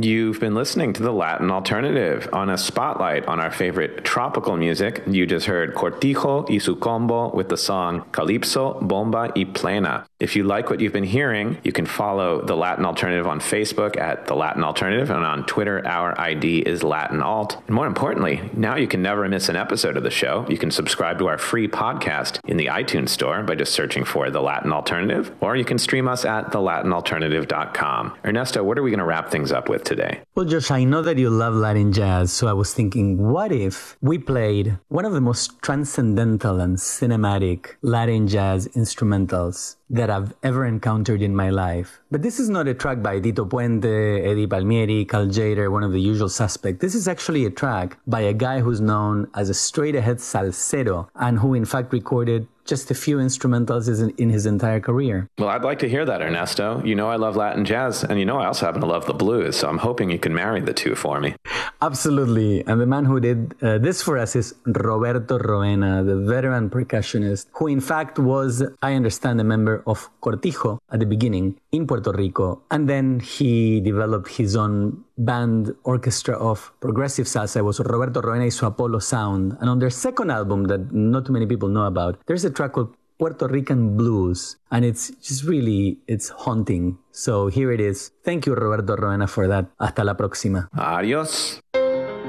You've been listening to the Latin Alternative on a spotlight on our favorite tropical music. You just heard Cortijo y su combo with the song Calypso, Bomba y Plena. If you like what you've been hearing, you can follow the Latin Alternative on Facebook at the Latin Alternative, and on Twitter, our ID is Latin Alt. And more importantly, now you can never miss an episode of the show. You can subscribe to our free podcast in the iTunes store by just searching for the Latin Alternative, or you can stream us at thelatinalternative.com. Ernesto, what are we going to wrap things up with today? Well, Josh, I know that you love Latin jazz, so I was thinking, what if we played one of the most transcendental and cinematic Latin jazz instrumentals that I've ever encountered in my life? But this is not a track by Tito Puente, Eddie Palmieri, Cal Jader, one of the usual suspects. This is actually a track by a guy who's known as a straight-ahead salsero, and who in fact recorded just a few instrumentals in his entire career. Well, I'd like to hear that, Ernesto. You know I love Latin jazz, and you know I also happen to love the blues, so I'm hoping you can marry the two for me. Absolutely. And the man who did this for us is Roberto Roena, the veteran percussionist, who in fact was, I understand, a member of Cortijo at the beginning in Puerto Rico. And then he developed his own band orchestra of progressive salsa. It was Roberto Roena y su Apollo Sound. And on their second album that not too many people know about, there's a track called Puerto Rican Blues. And it's just really, it's haunting. So here it is. Thank you, Roberto Roena, for that. Hasta la próxima. Adiós.